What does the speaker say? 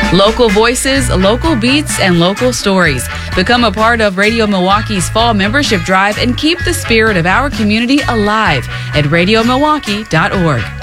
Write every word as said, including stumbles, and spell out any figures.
Local voices, local beats, and local stories. Become a part of Radio Milwaukee's fall membership drive and keep the spirit of our community alive at radio milwaukee dot org.